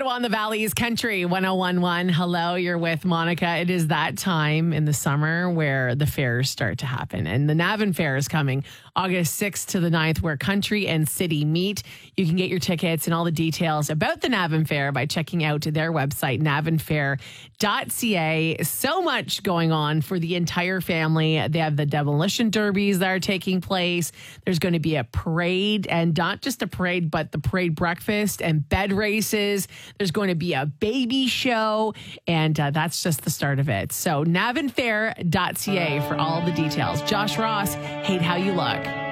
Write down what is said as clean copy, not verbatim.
Ottawa on the Valley's Country 1011. Hello, you're with Monica. It is that time in the summer where the fairs start to happen. And the Navan Fair is coming August 6th to the 9th, where country and city meet. You can get your tickets and all the details about the Navan Fair by checking out their website, navanfair.ca. So much going on for the entire family. They have the demolition derbies that are taking place. There's going to be a parade, and not just a parade, but the parade breakfast and bed races. There's going to be a baby show, and that's just the start of it. So navanfair.ca for all the details. Josh Ross, Hate How You Look.